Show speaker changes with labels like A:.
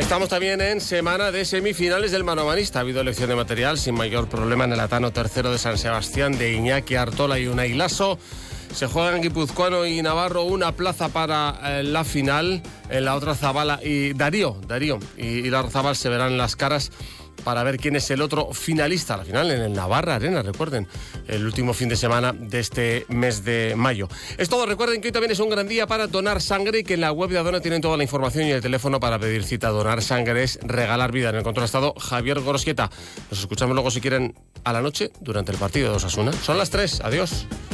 A: Estamos también en semana de semifinales del manomanista. Ha habido elección de material sin mayor problema en el Atano tercero de San Sebastián de Iñaki Artola y Unai Lasso. Se juegan guipuzcoano y navarro una plaza para la final. En la otra Zabala y Darío y Larrazábal se verán las caras para ver quién es el otro finalista. La final en el Navarra Arena, recuerden, el último fin de semana de este mes de mayo. Es todo. Recuerden que hoy también es un gran día para donar sangre y que en la web de Adona tienen toda la información y el teléfono para pedir cita. Donar sangre es regalar vida. En el control ha estado Javier Gorosquieta. Nos escuchamos luego, si quieren, a la noche durante el partido de Osasuna. Son las 3. Adiós.